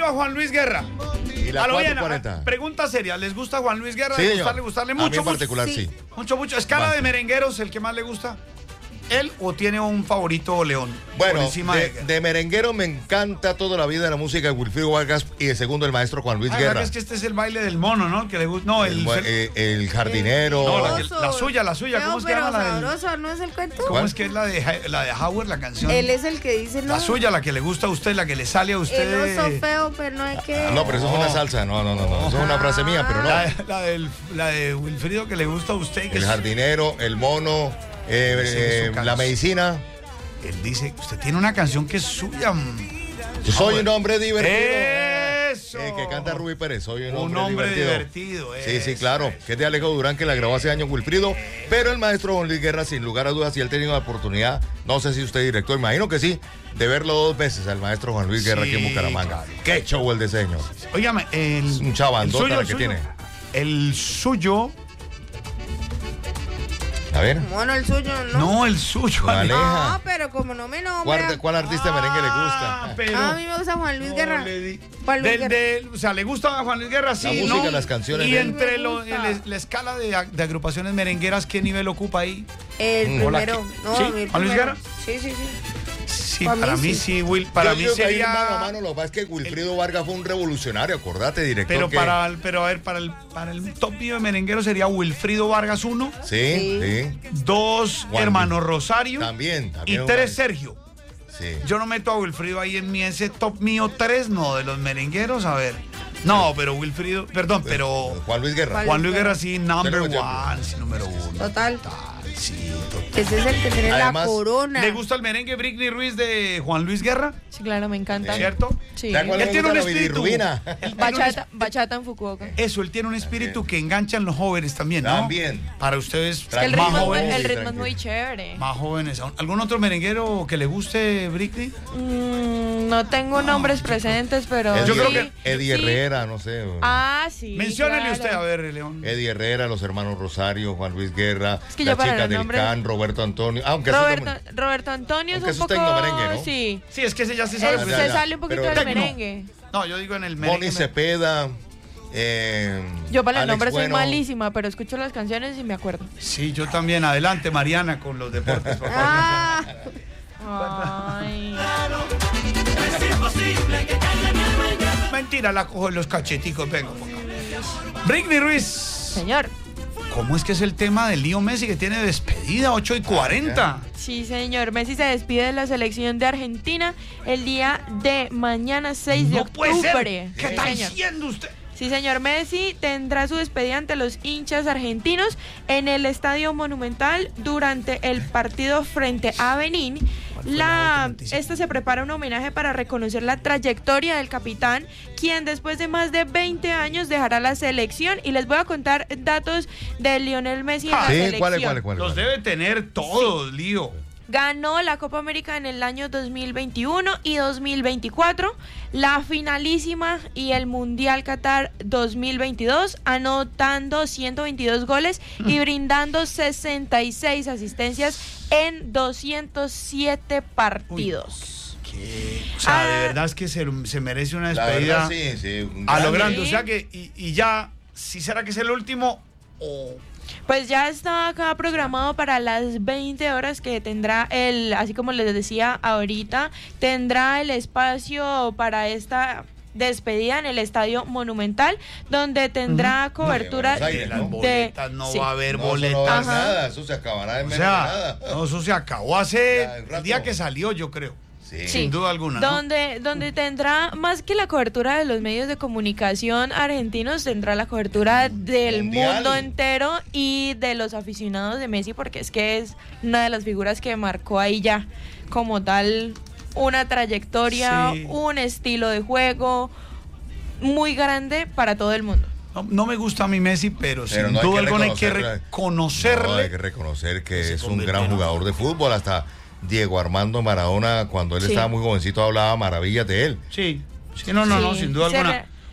gusta Juan Luis Guerra? Y la 440. Pregunta seria, ¿les gusta Juan Luis Guerra? Sí, ¿Gustarle a mucho? mí en particular, sí. Mucho. ¿Escala de merengueros el que más le gusta? ¿Él o tiene un favorito León? Bueno, encima de merenguero me encanta toda la vida la música de Wilfrido Vargas y de segundo el maestro Juan Luis Guerra. Es que este es el baile del mono, ¿no? Que le gusta. No, el jardinero. No, la suya. ¿Cómo se llama sabroso, ¿no es el cuento? ¿Cómo es que es la de Howard, la canción? Él es el que dice no. La suya, la que le gusta a usted, la que le sale a usted. El oso feo, pero no hay que. No, pero eso es una salsa. No. Eso es una frase mía, pero no. La de Wilfrido que le gusta a usted. El jardinero, el mono. La medicina. Él dice, usted tiene una canción que es suya. Yo soy un hombre divertido. Eso. Que canta Rubí Pérez. Soy un hombre divertido. Sí, claro. Que es de Alejo Durán, que la grabó hace años Wilfrido. Pero el maestro Juan Luis Guerra, sin lugar a dudas, si él ha tenido la oportunidad, no sé si usted director, imagino que sí, de verlo 2 veces al maestro Juan Luis Guerra aquí en Bucaramanga. Claro. Qué show el de señor. Óigame, un chavandota que tiene. El suyo. A ver. Bueno, el suyo, ¿no? No, el suyo. Aleja. No, pero como no me nombra. ¿Cuál artista de merengue le gusta? Pero a mí me gusta Juan Luis Guerra. O sea, ¿le gusta a Juan Luis Guerra? Sí, la música, las canciones. Y entre la escala de agrupaciones merengueras, ¿qué nivel ocupa ahí? El primero. No, ¿Sí? el ¿Juan Luis Guerra? Sí. Sí, para mí sí, Will. Para mí sería. Mano a mano, lo que pasa es que Wilfrido Vargas fue un revolucionario, acordate, director. Pero a ver, para el top mío de merenguero sería Wilfrido Vargas 1. Sí. 2, Hermano Rosario. También. Y 3, Sergio. Sí. Yo no meto a Wilfrido ahí en ese top mío 3, no, de los merengueros, a ver. No, pero Wilfrido, perdón, pero. Juan Luis Guerra. Juan Luis Guerra sí, number 1, sí, número 1. Total. Sí, total. Ese es el que tiene la corona. ¿Le gusta el merengue Britney Ruiz de Juan Luis Guerra? Sí, claro, me encanta. ¿Cierto? Sí. Él tiene un espíritu. Bachata en Fukuoka. Eso, él tiene un espíritu que engancha en los jóvenes también, ¿no? También. Para ustedes, es que el más ritmo, jóvenes. el ritmo es muy chévere. Más jóvenes. ¿Algún otro merenguero que le guste, Britney? No tengo nombres presentes, pero yo creo que Eddie Herrera, no sé. Sí. Menciónele usted, a ver, León. Eddie Herrera, los hermanos Rosario, Juan Luis Guerra, es que la chica del Can, Roberto Antonio. Roberto Antonio es un poco. Merengue, ¿no? Sí. Sí, es que ese ya se sabe. Se sale un poquito del merengue. No, yo digo en el merengue. Moni Cepeda. Yo para el nombre soy Bueno. malísima, pero escucho las canciones y me acuerdo. Sí, yo también. Adelante, Mariana, con los deportes, por favor. Ay. Mentira, la cojo en los cacheticos. Venga, Britney Ruiz. Señor. ¿Cómo es que es el tema del lío Messi que tiene despedida 8:40? Sí, señor. Messi se despide de la selección de Argentina el día de mañana 6 de octubre. Puede ser. ¿Qué está señor. diciendo usted? Sí, señor. Messi tendrá su despedida ante los hinchas argentinos en el Estadio Monumental durante el partido frente a Benín. Esta se prepara un homenaje para reconocer la trayectoria del capitán, quien después de más de 20 años dejará la selección. Y les voy a contar datos de Lionel Messi en la selección. ¿Cuál? Los debe tener todos, Lío. Ganó la Copa América en el año 2021 y 2024, la finalísima y el Mundial Qatar 2022, anotando 122 goles y brindando 66 asistencias en 207 partidos. O sea, de verdad es que se merece una despedida. Sí, a lo grande. O sea que, y ya, ¿sí será que es el último o...? Pues ya está acá programado para las 20 horas que tendrá así como les decía ahorita, tendrá el espacio para esta despedida en el Estadio Monumental, donde tendrá cobertura no va a haber boletas. No va a haber nada, eso se acabará de nada. No, eso se acabó hace el día que salió, yo creo. Sí. Sin duda alguna. Donde tendrá, más que la cobertura de los medios de comunicación argentinos, tendrá la cobertura del mundo entero y de los aficionados de Messi, porque es que es una de las figuras que marcó ahí ya como tal una trayectoria, un estilo de juego muy grande para todo el mundo. No me gusta a mí Messi, pero sin duda alguna hay que reconocerle. No, hay que reconocer que es un gran jugador de fútbol. Hasta Diego Armando Maradona, cuando él estaba muy jovencito, hablaba maravillas de él. Sí, sin duda alguna.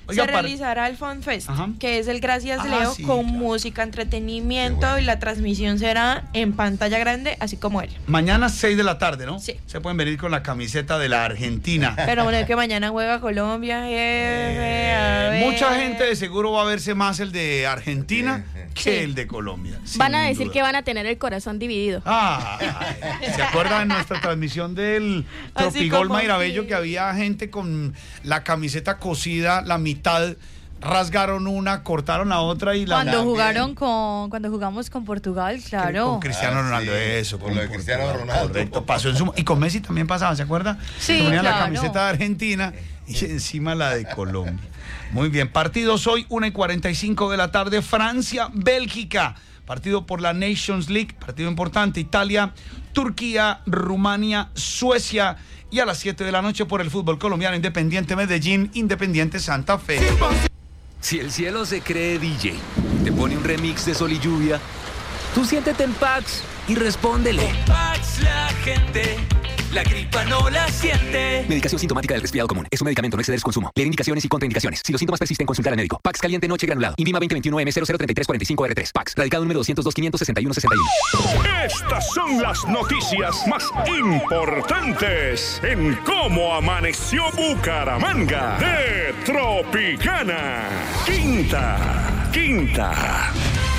Oiga, se realizará el Fun Fest, Ajá. que es el Gracias Leo, sí, con claro. música, entretenimiento, y la transmisión será en pantalla grande, así como él. Mañana 6 de la tarde, ¿no? Sí. Se pueden venir con la camiseta de la Argentina. Pero bueno, es que mañana juega Colombia. Mucha gente de seguro va a verse más el de Argentina que Sí. el de Colombia. Van a sin decir duda. que van a tener el corazón dividido. ¿Se acuerdan de nuestra transmisión del Así Tropigol como Mairabello sí. que había gente con la camiseta cosida, la mitad rasgaron una, cortaron la otra y la Cuando jugamos con Portugal, claro. con Cristiano Ronaldo, sí, eso, con lo de Cristiano Ronaldo. Correcto, pasó en su y con Messi también pasaba, ¿se acuerda? Sí, Se ponía la claro. camiseta de Argentina y encima la de Colombia. Muy bien, partidos hoy 1:45 de la tarde, Francia, Bélgica. Partido por la Nations League, partido importante, Italia, Turquía, Rumania, Suecia. Y a las 7 de la noche por el fútbol colombiano, Independiente Medellín, Independiente Santa Fe. Si el cielo se cree DJ, te pone un remix de Sol y Lluvia, tú siéntete en Pax y respóndele. Pax la gente, la gripa no la siente. Medicación sintomática del resfriado común. Es un medicamento, no exceder su consumo. Leer indicaciones y contraindicaciones. Si los síntomas persisten, consultar al médico. Pax caliente noche granulado. Invima 2021M003345R3. Pax. Radicado número 202-561-61. Estas son las noticias más importantes en cómo amaneció Bucaramanga de Tropicana. Quinta.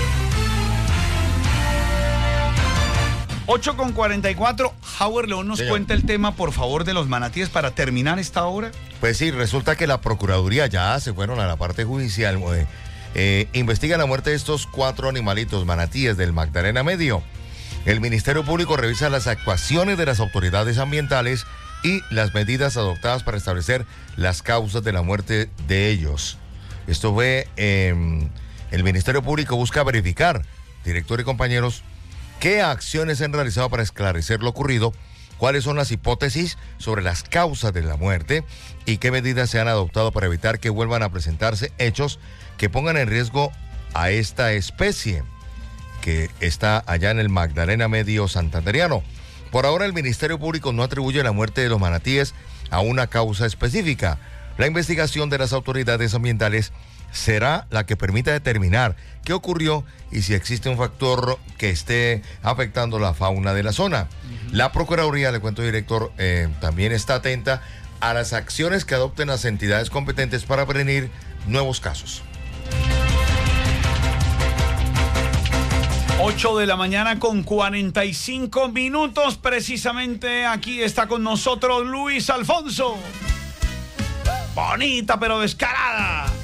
8:44, Howard León nos Señor. cuenta el tema, por favor, de los manatíes para terminar esta hora. Pues sí, resulta que la Procuraduría ya se fueron a la parte judicial. Investiga la muerte de estos 4 animalitos manatíes del Magdalena Medio. El Ministerio Público revisa las actuaciones de las autoridades ambientales y las medidas adoptadas para establecer las causas de la muerte de ellos. Esto fue, el Ministerio Público busca verificar, director y compañeros, qué acciones se han realizado para esclarecer lo ocurrido, cuáles son las hipótesis sobre las causas de la muerte y qué medidas se han adoptado para evitar que vuelvan a presentarse hechos que pongan en riesgo a esta especie que está allá en el Magdalena Medio santanderiano. Por ahora el Ministerio Público no atribuye la muerte de los manatíes a una causa específica. La investigación de las autoridades ambientales será la que permita determinar qué ocurrió y si existe un factor que esté afectando la fauna de la zona. La Procuraduría, le cuento, director, también está atenta a las acciones que adopten las entidades competentes para prevenir nuevos casos. 8 de la mañana con 45 minutos, precisamente aquí está con nosotros Luis Alfonso. Bonita pero descarada.